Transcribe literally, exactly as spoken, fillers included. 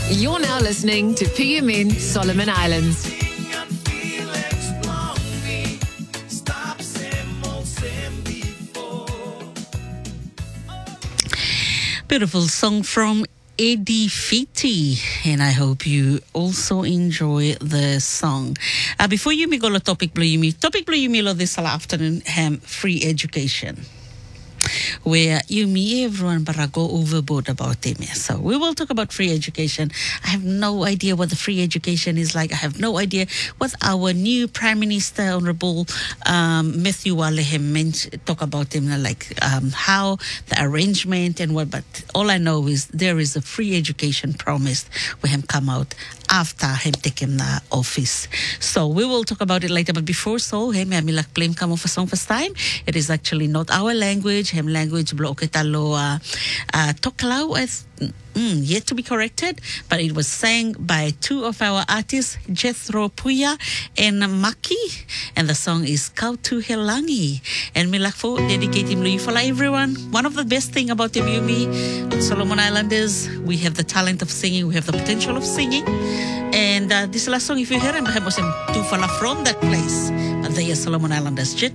You're now listening to P M N Solomon Islands. Beautiful song from Eddie Fiti, and I hope you also enjoy the song. Uh, before you me go to topic blue you me topic blue you me lo this afternoon ham free education, where you me everyone but I go overboard about them. So we will talk about free education. I have no idea what the free education is like. I have no idea what our new Prime Minister, Honorable um, Matthew Walehem, meant talk about him, like um, how the arrangement and what. But all I know is there is a free education promised when him come out after him take him the office. So we will talk about it later. But before so, him I like blame come off a song first time. It is actually not our language. Him language block italo uh, uh, Tokalau as mm, yet to be corrected, but it was sang by two of our artists, Jethro Puya and Maki, and the song is Kautu Helangi. And Milakfo dedicating Lui for everyone. One of the best thing about the Yumi on Solomon Island is we have the talent of singing, we have the potential of singing. And uh, this last song, if you hear him, was two fala from that place. But they are Solomon Islanders. Jet